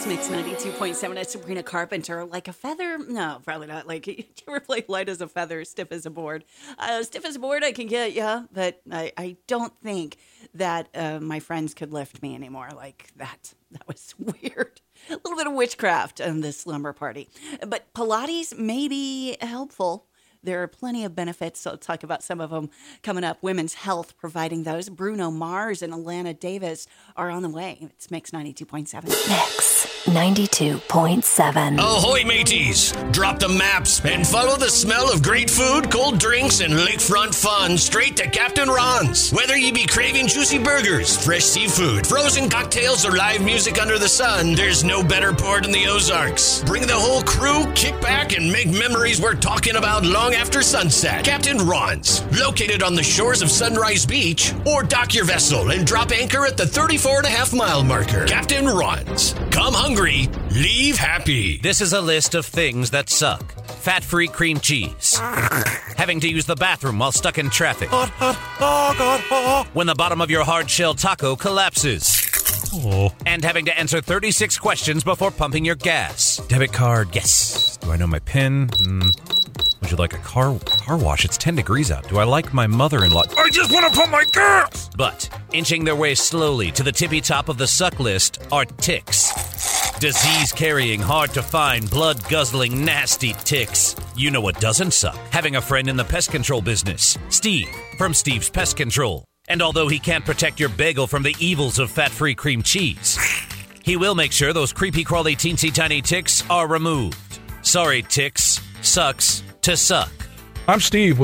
It's Mix 92.7 at Sabrina Carpenter. Like a feather? No, probably not. Like, do you ever play light as a feather, stiff as a board? Stiff as a board, I can get, yeah, but I don't think that my friends could lift me anymore like that. That was weird. A little bit of witchcraft in this slumber party. But Pilates may be helpful. There are plenty of benefits, so I'll talk about some of them coming up. Women's Health providing those. Bruno Mars and Alana Davis are on the way. It's Mix 92.7. Mix 92.7. Ahoy, mateys! Drop the maps and follow the smell of great food, cold drinks, and lakefront fun straight to Captain Ron's. Whether you be craving juicy burgers, fresh seafood, frozen cocktails, or live music under the sun, there's no better port in the Ozarks. Bring the whole crew, kick back, and make memories worth talking about long after sunset. Captain Ron's, located on the shores of Sunrise Beach, or dock your vessel and drop anchor at the 34.5-mile marker. Captain Ron's. Come hungry, leave happy. This is a list of things that suck. Fat-free cream cheese. Having to use the bathroom while stuck in traffic. When the bottom of your hard-shell taco collapses. And having to answer 36 questions before pumping your gas. Debit card, yes. Do I know my PIN? Would you like a car wash? It's 10 degrees out. Do I like my mother-in-law? I just want to pump my gas! But inching their way slowly to the tippy top of the suck list are ticks. Disease-carrying, hard-to-find, blood-guzzling, nasty ticks. You know what doesn't suck? Having a friend in the pest control business. Steve, from Steve's Pest Control. And although he can't protect your bagel from the evils of fat-free cream cheese, he will make sure those creepy, crawly, teensy-tiny ticks are removed. Sorry, ticks. Sucks to suck. I'm Steve